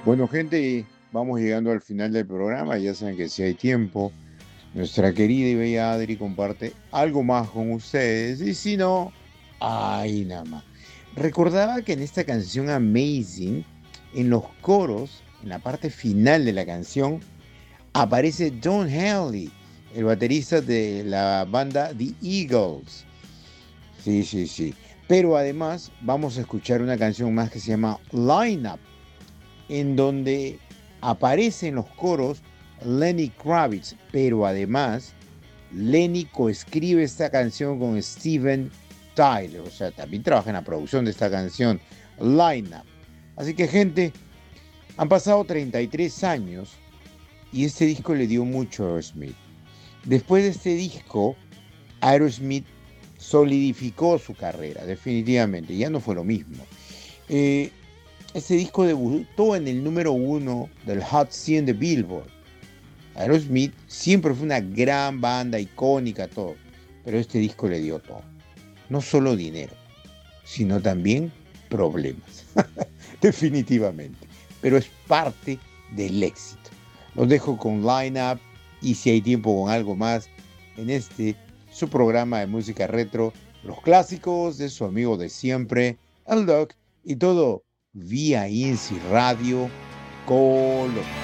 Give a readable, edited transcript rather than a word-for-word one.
Bueno, gente, vamos llegando al final del programa. Ya saben que si hay tiempo, nuestra querida y bella Adri comparte algo más con ustedes. Y si no, ay, nada más. Recordaba que en esta canción Amazing, en los coros, en la parte final de la canción, aparece Don Henley, el baterista de la banda The Eagles. Sí, sí, sí. Pero además vamos a escuchar una canción más que se llama Line Up, en donde aparece en los coros Lenny Kravitz, pero además Lenny coescribe esta canción con Steven Tyler, o sea, también trabaja en la producción de esta canción, Line Up. Así que, gente, han pasado 33 años y este disco le dio mucho a Aerosmith. Después de este disco, Aerosmith solidificó su carrera, definitivamente, ya no fue lo mismo. Eh, Este disco debutó en el número uno del Hot 100 de Billboard. Aerosmith siempre fue una gran banda, icónica, todo. Pero este disco le dio todo. No solo dinero, sino también problemas. Definitivamente. Pero es parte del éxito. Los dejo con Line Up y si hay tiempo con algo más en este, su programa de música retro, los clásicos de su amigo de siempre, el Doc, y todo vía INSI Radio Colombia.